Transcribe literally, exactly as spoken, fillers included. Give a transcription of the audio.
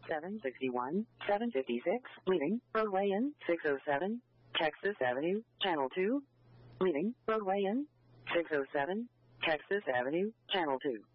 seven sixty-one, seven fifty-six, leaving roadway in six oh seven, Texas Avenue, Channel two, leaving roadway in six oh seven, Texas Avenue, Channel two.